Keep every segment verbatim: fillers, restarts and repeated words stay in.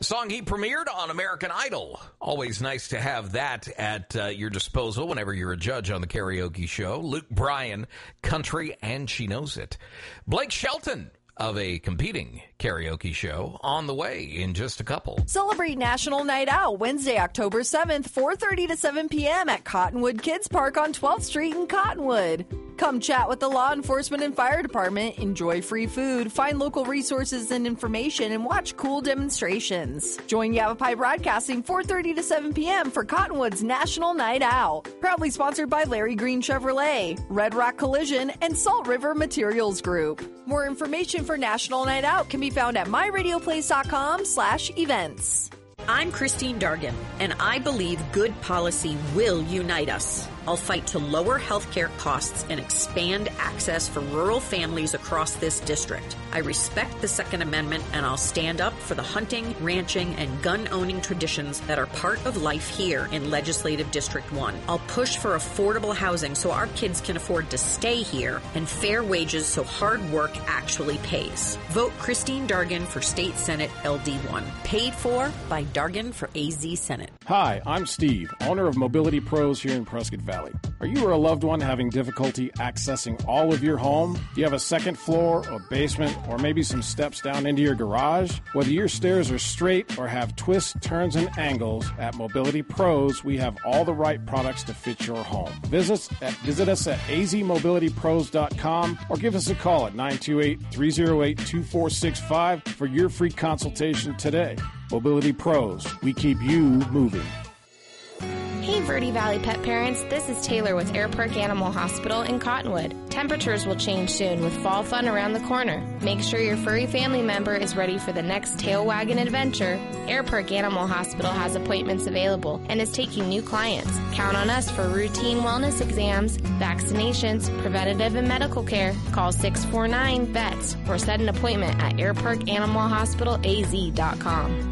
Song he premiered on American Idol. Always nice to have that at uh, your disposal whenever you're a judge on the karaoke show. Luke Bryan, Country, and She Knows It. Blake Shelton of a competing karaoke show on the way in just a couple. Celebrate National Night Out Wednesday, October seventh, four thirty to seven p.m. at Cottonwood Kids Park on twelfth Street in Cottonwood. Come chat with the law enforcement and fire department, enjoy free food, find local resources and information, and watch cool demonstrations. Join Yavapai Broadcasting four thirty to seven p.m. for Cottonwood's National Night Out. Proudly sponsored by Larry Green Chevrolet, Red Rock Collision, and Salt River Materials Group. More information for National Night Out can be found at my radio place dot com slash events. I'm Christine Dargan, and I believe good policy will unite us. I'll fight to lower healthcare costs and expand access for rural families across this district. I respect the Second Amendment, and I'll stand up for the hunting, ranching, and gun-owning traditions that are part of life here in Legislative District one. I'll push for affordable housing so our kids can afford to stay here, and fair wages so hard work actually pays. Vote Christine Dargan for State Senate L D one. Paid for by Dargan for A Z Senate. Hi, I'm Steve, owner of Mobility Pros here in Prescott Valley. Are you or a loved one having difficulty accessing all of your home? Do you have a second floor or basement or maybe some steps down into your garage? Whether your stairs are straight or have twists, turns, and angles, at Mobility Pros, we have all the right products to fit your home. Visit, at, visit us at a z mobility pros dot com or give us a call at nine two eight, three oh eight, two four six five for your free consultation today. Mobility Pros, we keep you moving. Hey Verde Valley pet parents, this is Taylor with Air Park Animal Hospital in Cottonwood. Temperatures will change soon with fall fun around the corner. Make sure your furry family member is ready for the next tail wagging adventure. Air Park Animal Hospital has appointments available and is taking new clients. Count on us for routine wellness exams, vaccinations, preventative and medical care. Call six four nine, V E T S or set an appointment at air park animal hospital a z dot com.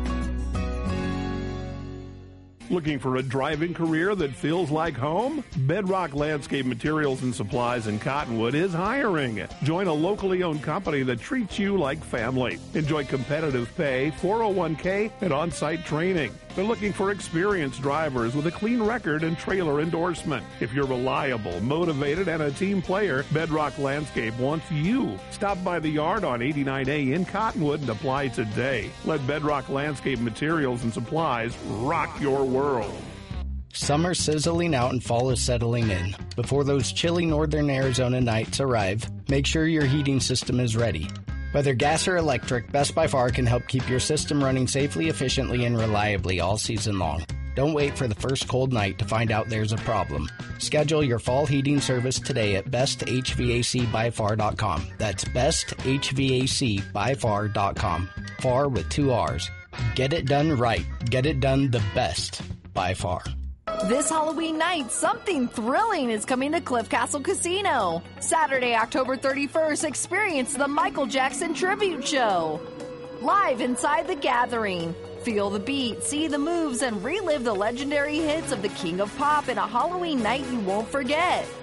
Looking for a driving career that feels like home? Bedrock Landscape Materials and Supplies in Cottonwood is hiring. Join a locally owned company that treats you like family. Enjoy competitive pay, four oh one k, and on-site training. They're looking for experienced drivers with a clean record and trailer endorsement. If you're reliable, motivated, and a team player, Bedrock Landscape wants you. Stop by the yard on eighty-nine A in Cottonwood and apply today. Let Bedrock Landscape Materials and Supplies rock your world. Summer's sizzling out and fall is settling in. Before those chilly northern Arizona nights arrive, make sure your heating system is ready. Whether gas or electric, Best by Far can help keep your system running safely, efficiently, and reliably all season long. Don't wait for the first cold night to find out there's a problem. Schedule your fall heating service today at best h v a c by far dot com. That's best h v a c by far dot com. Far with two R's. Get it done right. Get it done the best by far. This Halloween night, something thrilling is coming to Cliff Castle Casino. Saturday, October thirty-first, experience the Michael Jackson Tribute Show. Live inside the gathering. Feel the beat, see the moves, and relive the legendary hits of the King of Pop in a Halloween night you won't forget.